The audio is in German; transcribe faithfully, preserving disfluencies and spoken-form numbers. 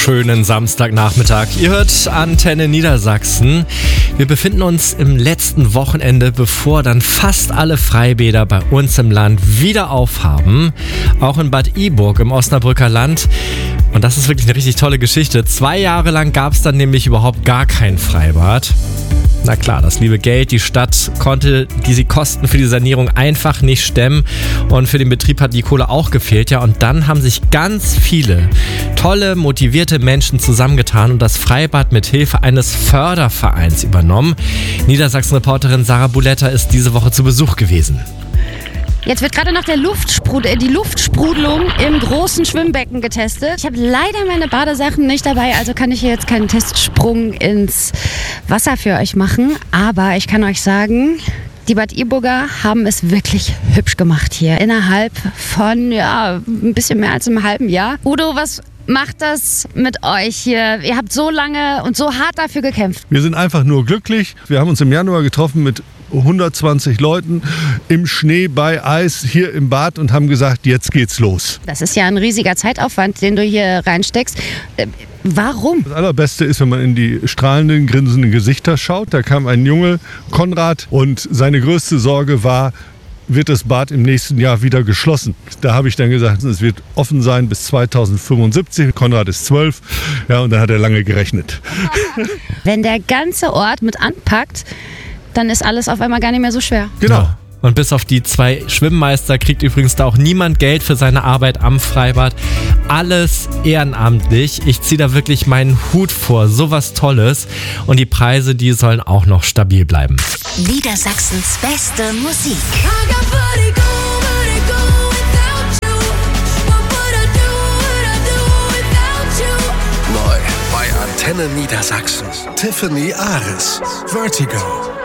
schönen Samstagnachmittag. Ihr hört Antenne Niedersachsen. Wir befinden uns im letzten Wochenende, bevor dann fast alle Freibäder bei uns im Land wieder aufhaben. Auch in Bad Iburg im Osnabrücker Land. Und das ist wirklich eine richtig tolle Geschichte. Zwei Jahre lang gab es dann nämlich überhaupt gar kein Freibad. Na klar, das liebe Geld, die Stadt konnte diese Kosten für die Sanierung einfach nicht stemmen und für den Betrieb hat die Kohle auch gefehlt. Ja, und dann haben sich ganz viele tolle, motivierte Menschen zusammengetan und das Freibad mit Hilfe eines Fördervereins übernommen. Niedersachsen-Reporterin Sarah Buletta ist diese Woche zu Besuch gewesen. Jetzt wird gerade noch der Luftsprudel, die Luftsprudelung im großen Schwimmbecken getestet. Ich habe leider meine Badesachen nicht dabei, also kann ich hier jetzt keinen Testsprung ins Wasser für euch machen. Aber ich kann euch sagen, die Bad Iburger haben es wirklich hübsch gemacht hier. Innerhalb von ja, ein bisschen mehr als einem halben Jahr. Udo, was macht das mit euch hier? Ihr habt so lange und so hart dafür gekämpft. Wir sind einfach nur glücklich. Wir haben uns im Januar getroffen mit hundertzwanzig Leuten im Schnee bei Eis hier im Bad und haben gesagt, jetzt geht's los. Das ist ja ein riesiger Zeitaufwand, den du hier reinsteckst. Äh, warum? Das Allerbeste ist, wenn man in die strahlenden, grinsenden Gesichter schaut. Da kam ein Junge, Konrad, und seine größte Sorge war, wird das Bad im nächsten Jahr wieder geschlossen. Da habe ich dann gesagt, es wird offen sein bis zweitausendfünfundsiebzig. Konrad ist zwölf, ja, und dann hat er lange gerechnet. Wenn der ganze Ort mit anpackt, dann ist alles auf einmal gar nicht mehr so schwer. Genau. Ja. Und bis auf die zwei Schwimmmeister kriegt übrigens da auch niemand Geld für seine Arbeit am Freibad. Alles ehrenamtlich. Ich ziehe da wirklich meinen Hut vor. Sowas Tolles. Und die Preise, die sollen auch noch stabil bleiben. Niedersachsens beste Musik. Neu bei Antenne Niedersachsen. Tiffany Ares. Vertigo.